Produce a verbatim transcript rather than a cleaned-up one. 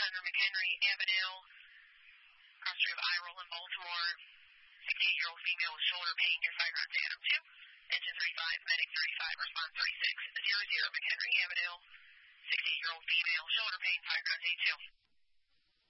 hundred McHenry Avenue, cross street of Eye Roll in Baltimore. sixty-eight-year-old female with shoulder pain near Firegrounds Adam two. Engine thirty-five, medic thirty-five, response thirty-six. zero zero McHenry Avenue. sixty-eight-year-old female, shoulder pain, Firegrounds A two.